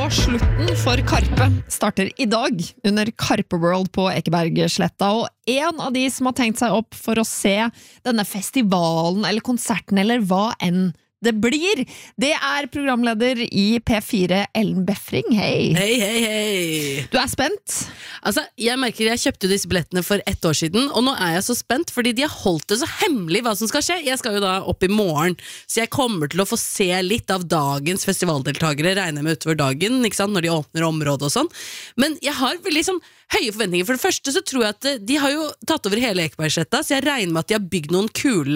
slutten for Karpe starter I dag under Karpe World på Ekebergsletta, og en av de som har tenkt seg opp for å se denne festivalen eller konserten eller hva enn det blir, det programleder I P4, Ellen Befring. Hei. Hei, hei, hei. Du spent? Altså, jeg merker jeg kjøpte disse billettene for 1 år siden, og nå jeg så spent, fordi de har holdt det så hemmelig hva som skal skje. Jeg skal jo da opp I morgen, så jeg kommer til å få se litt av dagens festivaldeltagere, regner med utover dagen, ikke sant, når de åpner området og sånn. Men jeg har veldig sånn høye forventninger. For det første så tror jeg at de har jo tatt over hele Ekebergsletta, så jeg regner med at de har bygd noen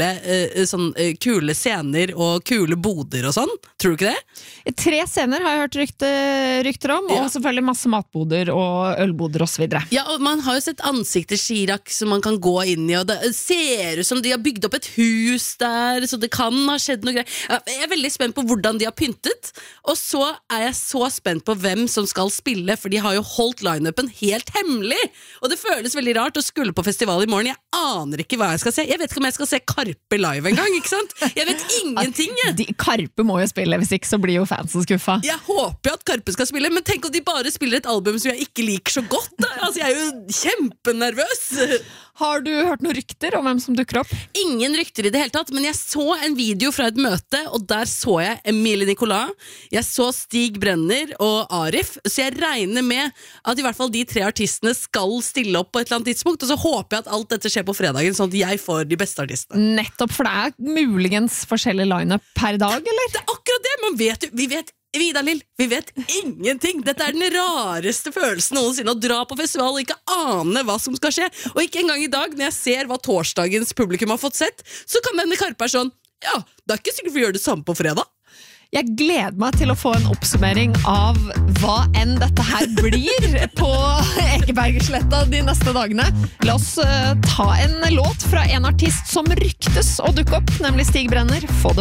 kule scener og kule boder og sånn. Tror du ikke det? 3 scener har jeg hørt rykter om, og selvfølgelig masse matboder og ølboder og så videre. Ja, og man har jo sett ansikter Chirac som man kan gå inn I, og det ser ut som de har bygd opp et hus der, så det kan ha skjedd noe greier. Jeg veldig spent på hvordan de har pyntet, og så jeg så spent på hvem som skal spille, for de har jo holdt line-upen helt hemmelig, og det føles veldig rart å skulle på festival I morgen. Jeg aner ikke hva jeg skal se. Jeg vet ikke om jeg skal se Karpe live en gang, ikke sant? Jeg vet ingenting. Karpe må jo spille, hvis ikke så blir jo fansen skuffa. Jeg håper at Karpe skal spille, men tenk om de bare spiller et album som jeg ikke liker så godt. Altså, jeg jo kjempenervøs. Har du hørt noen rykter om hvem som dukker opp? Ingen rykter I det hele tatt, men jeg så en video fra et møte, og der så jeg Emilie Nicolas, jeg så Stig Brenner og Arif, så jeg regner med at I hvert fall de 3 artistene skal stille opp på et eller annet tidspunkt, og så håper jeg at alt dette skjer på fredagen, sånn at jeg får de beste artistene. Nettopp, for det muligens forskjellig line-up per dag, eller? Det akkurat det, man vet jo, vi vet Vidar-Lill, vi vet ingenting. Dette den rareste følelsen noensinne, å dra på festival og ikke ane hva som skal skje. Og ikke engang I dag, når jeg ser hva torsdagens publikum har fått sett, så kan denne Karpe sånn, ja, det ikke sikkert vi gjør det samme på fredag. Jeg gleder meg til å få en oppsummering av hva enn dette her blir på Ekebergsletta de neste dagene. La oss ta en låt fra en artist som ryktes å dukke opp, nemlig Stig Brenner. Få det